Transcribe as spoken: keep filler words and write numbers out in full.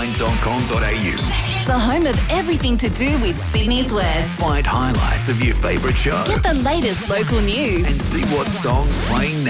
nine dot com dot a u. The home of everything to do with Sydney's West. Find highlights of your favourite show Get the latest local news. and see what songs playing now.